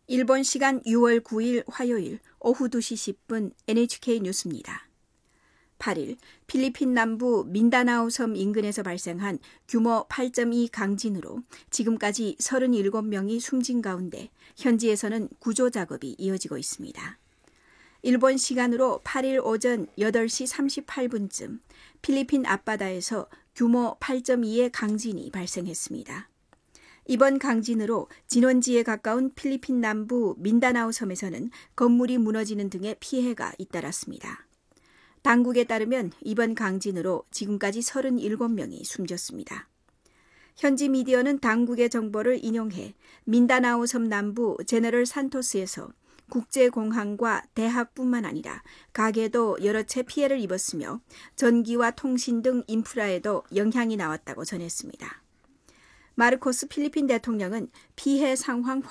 일본 시간 6월 9일 화요일 오후 2시 10분 NHK 뉴스입니다. 8일 필리핀 남부 민다나오 섬 인근에서 발생한 규모 8.2 강진으로 지금까지 37명이 숨진 가운데 현지에서는 구조 작업이 이어지고 있습니다. 일본 시간으로 8일 오전 8시 38분쯤 필리핀 앞바다에서 규모 8.2의 강진이 발생했습니다. 이번 강진으로 진원지에 가까운 필리핀 남부 민다나오 섬에서는 건물이 무너지는 등의 피해가 잇따랐습니다. 당국에 따르면 이번 강진으로 지금까지 37명이 숨졌습니다. 현지 미디어는 당국의 정보를 인용해 민다나오 섬 남부 제너럴 산토스에서 국제공항과 대학뿐만 아니라 가게도 여러 채 피해를 입었으며 전기와 통신 등 인프라에도 영향이 나왔다고 전했습니다. 마르코스 필리핀 대통령은 피해 상황